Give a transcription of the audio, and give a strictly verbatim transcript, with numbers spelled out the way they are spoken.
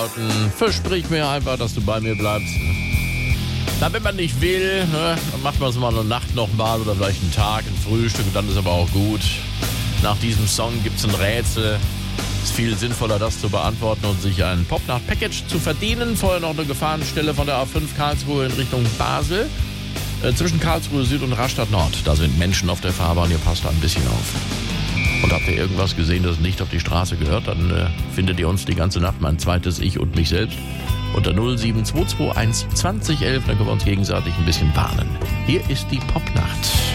beantworten. Versprich mir einfach, dass du bei mir bleibst. Na, wenn man nicht will, ne, dann macht man es mal eine Nacht nochmal oder vielleicht einen Tag, ein Frühstück, dann ist aber auch gut. Nach diesem Song gibt es ein Rätsel. Es ist viel sinnvoller, das zu beantworten und sich ein Popnacht-Package zu verdienen. Vorher noch eine Gefahrenstelle von der A fünf Karlsruhe in Richtung Basel. Äh, zwischen Karlsruhe Süd und Rastatt Nord. Da sind Menschen auf der Fahrbahn, ihr passt da ein bisschen auf. Und habt ihr irgendwas gesehen, das nicht auf die Straße gehört, dann äh, findet ihr uns die ganze Nacht, mein zweites Ich und mich selbst, unter null sieben zwei zwei eins zwanzig elf. Dann können wir uns gegenseitig ein bisschen warnen. Hier ist die Popnacht.